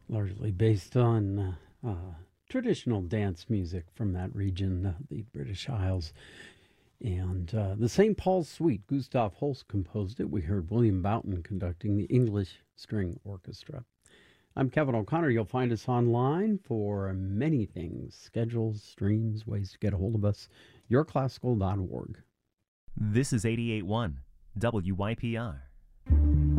largely based on traditional dance music from that region, the British Isles. And the St. Paul's Suite, Gustav Holst composed it. We heard William Boughton conducting the English String Orchestra. I'm Kevin O'Connor. You'll find us online for many things, schedules, streams, ways to get a hold of us, yourclassical.org. This is 88.1 WYPR.